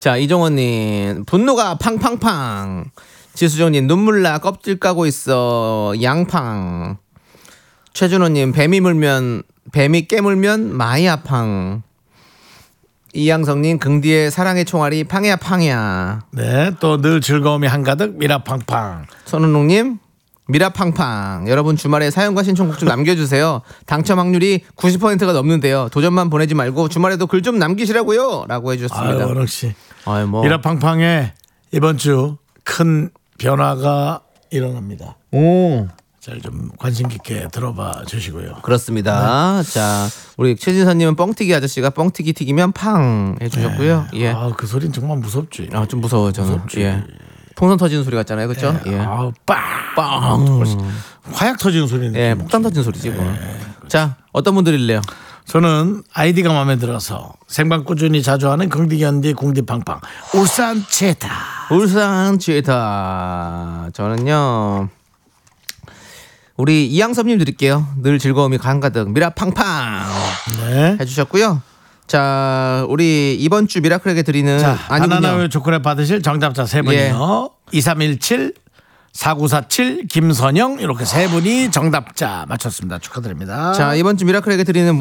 자, 이종원님 분노가 팡팡팡. 지수정님 눈물나 껍질 까고 있어 양팡. 최준호님 뱀이 깨물면 마이아팡. 이양성님 긍디의 사랑의 총알이 팡이야 팡이야. 네, 또 늘 즐거움이 한가득 미라팡팡. 손은웅님 미라팡팡. 여러분 주말에 사연과 신청곡 좀 남겨주세요. 당첨 확률이 90%가 넘는데요. 도전만 보내지 말고 주말에도 글 좀 남기시라고요 라고 해주셨습니다. 아유, 역시 뭐. 미라팡팡에 이번 주 큰 변화가 일어납니다. 잘 좀 관심 깊게 들어봐 주시고요. 그렇습니다. 네. 자, 우리 최진선님은 뻥튀기 아저씨가 뻥튀기 튀기면 팡 해주셨고요. 네. 예. 아, 그 소리는 정말 무섭지. 아, 좀 무서워요 저는. 무섭지. 예. 풍선 터지는 소리 같잖아요, 그렇죠? 네. 예. 아, 빵. 화약 터지는 소리는. 예, 폭탄 터지는 소리지 뭐. 자, 어떤 분들일래요? 저는 아이디가 마음에 들어서 생방 꾸준히 자주 하는 긍디견디 궁디팡팡 울산 최다. 울산 최다. 저는요. 우리 이양섭님 드릴게요. 늘 즐거움이 한가득 미라팡팡 네. 해주셨고요. 자, 우리 이번 주 미라클에게 드리는 자, 아니군요. 바나나 우유 초콜릿 받으실 정답자 세 분이요. 2317 4947 김선영 이렇게 세 분이 정답자 맞췄습니다. 축하드립니다. 자, 이번 주 미라클에게 드리는